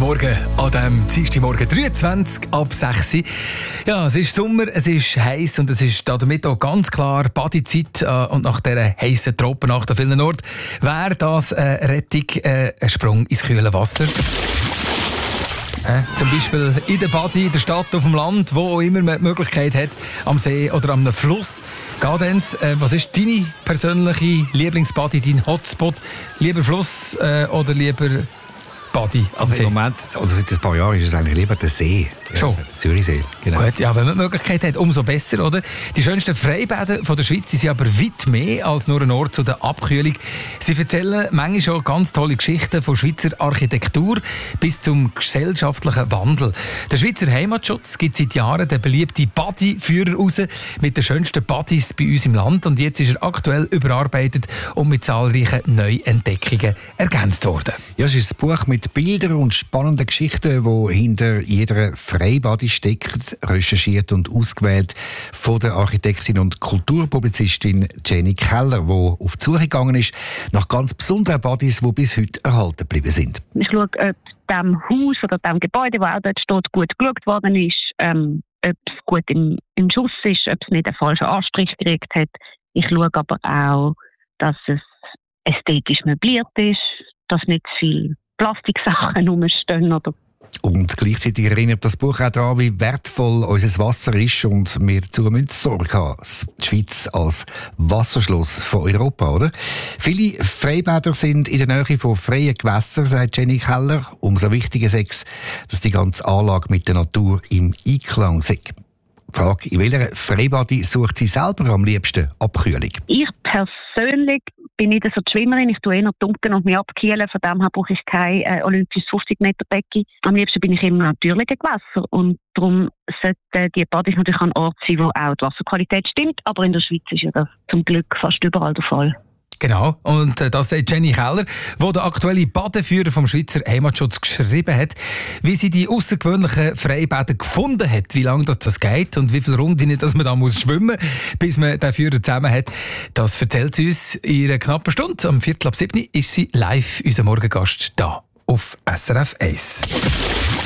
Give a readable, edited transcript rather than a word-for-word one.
Morgen an diesem Dienstagmorgen 23 ab 6 Uhr. Ja, es ist Sommer, es ist heiß und es ist damit auch ganz klar Badezeit. Und nach dieser heissen Tropennacht an vielen Orten wäre das eine Rettung, ein Sprung ins kühle Wasser. Zum Beispiel in der Badi, in der Stadt, auf dem Land, wo auch immer man die Möglichkeit hat, am See oder am Fluss. Gadenz, was ist deine persönliche Lieblingsbadi, dein Hotspot? Lieber Fluss oder lieber Badi? Also im Moment, oder seit ein paar Jahren, ist es eigentlich lieber der See. Schon? Der Zürichsee, genau. Gut, ja, wenn man die Möglichkeit hat, umso besser, oder? Die schönsten Freibäder von der Schweiz sind aber weit mehr als nur ein Ort zu der Abkühlung. Sie erzählen manchmal schon ganz tolle Geschichten von Schweizer Architektur bis zum gesellschaftlichen Wandel. Der Schweizer Heimatschutz gibt seit Jahren den beliebten Badi-Führer raus mit den schönsten Badis bei uns im Land. Und jetzt ist er aktuell überarbeitet und mit zahlreichen Neuentdeckungen ergänzt worden. Ja, es ist ein Buch mit Bildern und spannenden Geschichten, die hinter jeder Freibadi steckt, recherchiert und ausgewählt von der Architektin und Kulturpublizistin Jenny Keller, die auf die Suche gegangen ist nach ganz besonderen Badis, die bis heute erhalten geblieben sind. Ich schaue, ob dem Haus oder dem Gebäude, das auch dort steht, gut geschaut worden ist, ob es gut im Schuss ist, ob es nicht einen falschen Anstrich gekriegt hat. Ich schaue aber auch, dass es ästhetisch möbliert ist, dass nicht zu viele Plastiksachen rumstehen oder. Und gleichzeitig erinnert das Buch auch daran, wie wertvoll unser Wasser ist und wir dazu müssen Sorge haben. Die Schweiz als Wasserschloss von Europa, oder? Viele Freibäder sind in der Nähe von freien Gewässern, sagt Jenny Keller. Umso wichtiger ist es, dass die ganze Anlage mit der Natur im Einklang ist. Die Frage, in welcher Freibadi sucht sie selber am liebsten Abkühlung? Ich persönlich bin nicht so die Schwimmerin. Ich tue eher dunkeln und mich abkühlen. Von dem her brauche ich kein olympisches 50-Meter-Becken. Am liebsten bin ich im natürlichen Gewässer. Und darum sollten die Badis natürlich an Ort sein, wo auch die Wasserqualität stimmt. Aber in der Schweiz ist ja das zum Glück fast überall der Fall. Genau, und das sagt Jenny Keller, die der aktuelle Badeführer vom Schweizer Heimatschutz geschrieben hat, wie sie die außergewöhnlichen Freibäder gefunden hat, wie lange das geht und wie viele Runden dass man da muss schwimmen muss, bis man den Führer zusammen hat. Das erzählt sie uns in einer knappen Stunde. Am 6:45 ist sie live unser Morgengast da auf SRF 1.